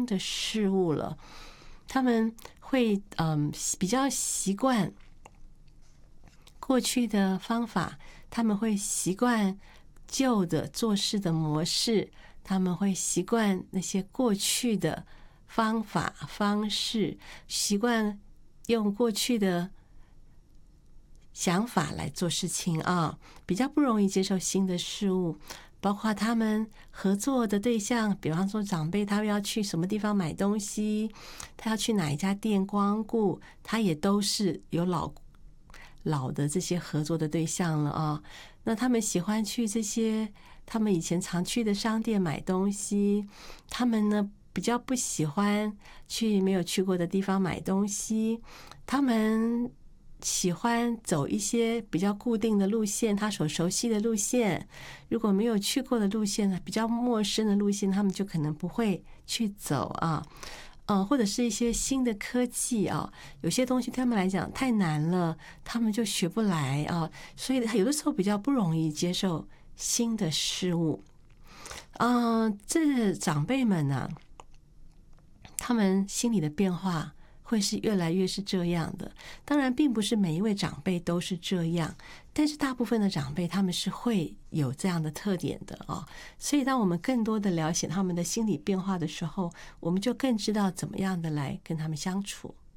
的事物了，他们会比较习惯过去的方法，他们会习惯旧的做事的模式，他们会习惯那些过去的方法方式，习惯用过去的想法来做事情啊，比较不容易接受新的事物。包括他们合作的对象，比方说长辈，他要去什么地方买东西，他要去哪一家店光顾，他也都是有老的这些合作的对象了啊。那他们喜欢去这些他们以前常去的商店买东西，他们呢比较不喜欢去没有去过的地方买东西，他们喜欢走一些比较固定的路线，他所熟悉的路线。如果没有去过的路线呢，比较陌生的路线，他们就可能不会去走啊。或者是一些新的科技啊，有些东西对他们来讲太难了，他们就学不来啊，所以有的时候比较不容易接受新的事物。这长辈们呢，他们心里的变化会是越来越是这样的。当然并不是每一位长辈都是这样，但是大部分的长辈他们是会有这样的特点的啊。所以当我们更多的了解他们的心理变化的时候，我们就更知道怎么样的来跟他们相处。